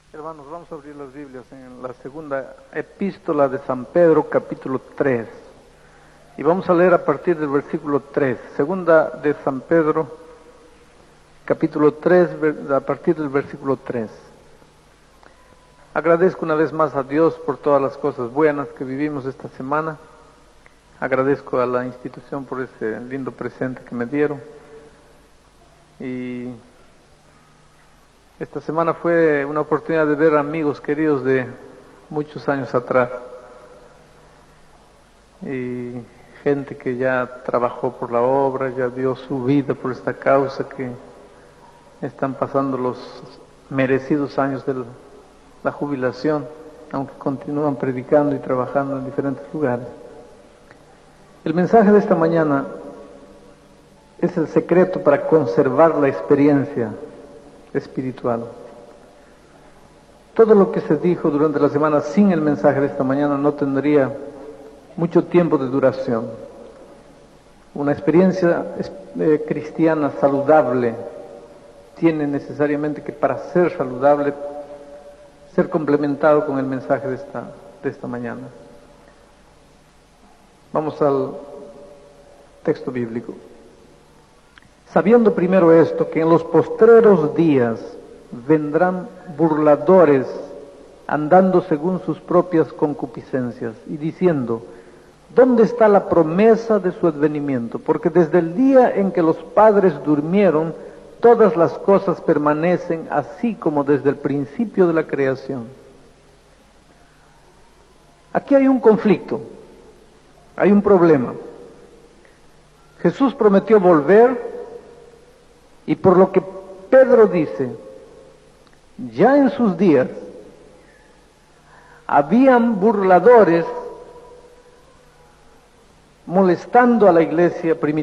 Hermanos, vamos a abrir las Biblias en la segunda epístola de San Pedro, capítulo 3. Y vamos a leer a partir del versículo 3. Segunda de San Pedro, capítulo 3, a partir del versículo 3. Agradezco una vez más a Dios por todas las cosas buenas que vivimos esta semana. Agradezco a la institución por ese lindo presente que me dieron. Y esta semana fue una oportunidad de ver amigos queridos de muchos años atrás. Y gente que ya trabajó por la obra, ya dio su vida por esta causa, que están pasando los merecidos años de la jubilación, aunque continúan predicando y trabajando en diferentes lugares. El mensaje de esta mañana es el secreto para conservar la experiencia espiritual. Todo lo que se dijo durante la semana sin el mensaje de esta mañana no tendría mucho tiempo de duración. Una experiencia cristiana saludable tiene necesariamente que, para ser saludable, ser complementado con el mensaje de esta mañana. Vamos al texto bíblico. Sabiendo primero esto, que en los postreros días vendrán burladores, andando según sus propias concupiscencias, y diciendo: ¿dónde está la promesa de su advenimiento? Porque desde el día en que los padres durmieron, todas las cosas permanecen así como desde el principio de la creación. Aquí hay un conflicto, hay un problema. Jesús prometió volver, y por lo que Pedro dice, ya en sus días habían burladores molestando a la iglesia primitiva.